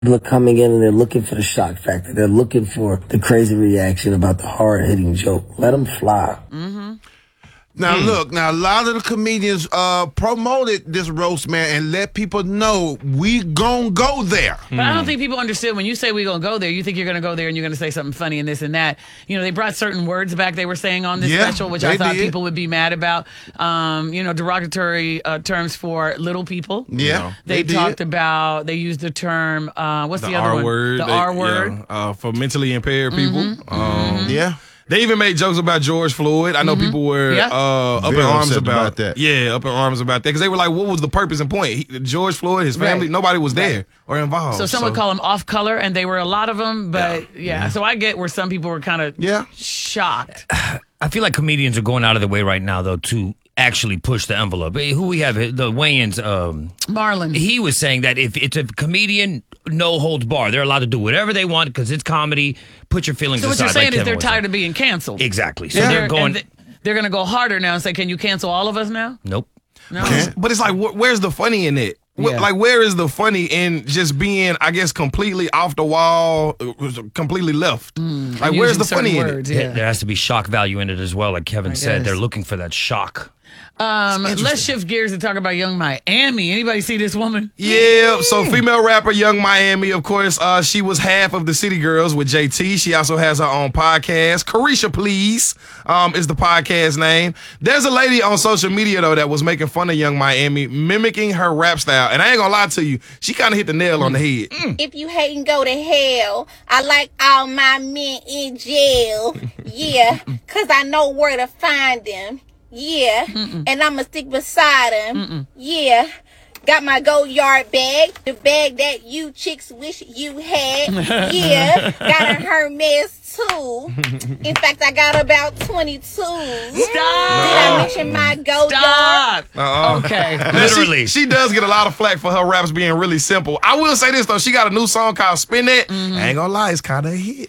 People are coming in and they're looking for the shock factor. They're looking for the crazy reaction about the hard-hitting joke. Let them fly. Now, look, a lot of the comedians promoted this roast, man, and let people know we gon' go there. But I don't think people understood when you say we gonna go there, you think you're gonna go there and you're gonna say something funny and this and that. You know, they brought certain words back they were saying on this special, which I thought people would be mad about. Derogatory terms for little people. Yeah. They talked about, they used the term, what's the other one? R-word. The R word. Yeah, for mentally impaired people. Yeah. They even made jokes about George Floyd. I know people were up in Very arms upset about that. Yeah, up in arms about that. Because they were like, what was the purpose and point? George Floyd, his family, nobody was there or involved. So some would call them off color, and they were a lot of them. But so I get where some people were kind of shocked. I feel like comedians are going out of their way right now, though, to actually push the envelope. Who we have, the Wayans, Marlon. He was saying that if it's a comedian, no holds bar. They're allowed to do whatever they want because it's comedy. Put your feelings So what aside. you're saying like is Kevin they're was tired saying. of being canceled. Exactly. So they're going. They're going to go harder now and say, can you cancel all of us now? Nope. No. But it's like, where's the funny in it? Like, where is the funny in just being, I guess, completely off the wall, completely left? Like, where's the funny in it? There has to be shock value in it as well. Like Kevin said, they're looking for that shock. Let's shift gears and talk about Young Miami. Anybody see this woman? Yeah, so female rapper Young Miami, of course, she was half of the City Girls with JT. She also has her own podcast. Carisha Please is the podcast name. There's a lady on social media, though, that was making fun of Young Miami, mimicking her rap style. And I ain't gonna lie to you, she kind of hit the nail on the head. If you hate and go to hell, I like all my men in jail. Yeah, because I know where to find them. Yeah, and I'ma stick beside him. Yeah, got my go yard bag, the bag that you chicks wish you had. Yeah, got a Hermes too. In fact, I got about 22. Stop! Did I mention my go yard? Okay. Literally. She does get a lot of flack for her raps being really simple. I will say this, though. She got a new song called Spin It. I ain't gonna lie, it's kind of a hit.